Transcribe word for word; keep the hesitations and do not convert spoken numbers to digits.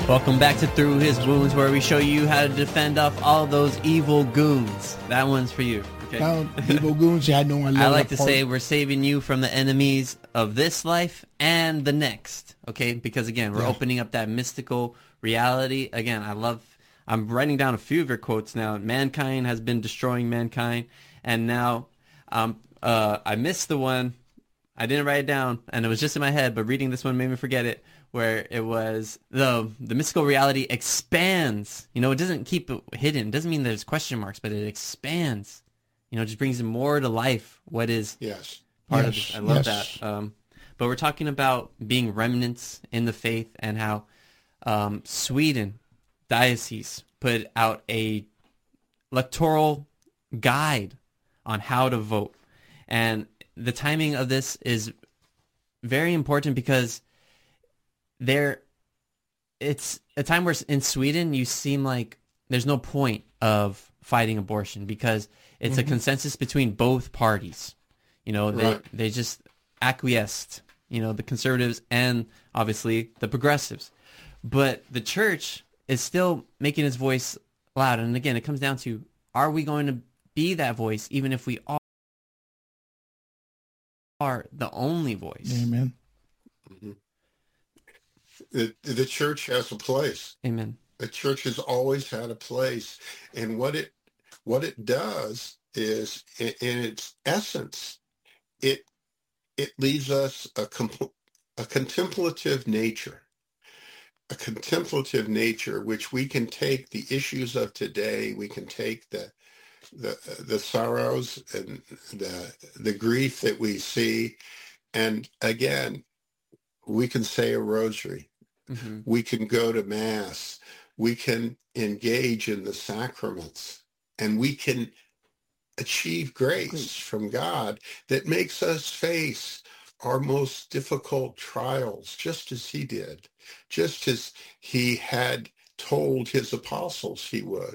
Welcome back to Through His Wounds, where we show you how to defend off all those evil goons. That one's for you. Okay? Now, evil goons, yeah, I know. I, I like to part. say we're saving you from the enemies of this life and the next. Okay, because again, we're yeah. opening up that mystical reality. Again, I love. I'm writing down a few of your quotes now. Mankind has been destroying mankind, and now, um, uh, I missed the one. I didn't write it down, and it was just in my head. But reading this one made me forget it. Where it was the the mystical reality expands. You know, it doesn't keep it hidden. It doesn't mean there's question marks, but it expands. You know, it just brings more to life. What is yes. part yes. of it. I love yes. that. Um, but we're talking about being remnants in the faith and how um, Sweden diocese put out a electoral guide on how to vote, and the timing of this is very important because there, it's a time where in Sweden you seem like there's no point of fighting abortion because it's mm-hmm. a consensus between both parties. You know, they right. they just acquiesced. You know, the conservatives and obviously the progressives, but the church is still making its voice loud. And again, it comes down to: are we going to be that voice, even if we are, are the only voice? Amen. Mm-hmm. The, the church has a place. Amen. The church has always had a place, and what it what it does is, in, in its essence, it it leaves us a comp- a contemplative nature, a contemplative nature, which we can take the issues of today, we can take the the the sorrows and the the grief that we see, and again, we can say a rosary. Mm-hmm. We can go to Mass. We can engage in the sacraments, and we can achieve grace Great. from God that makes us face our most difficult trials, just as he did, just as he had told his apostles he would.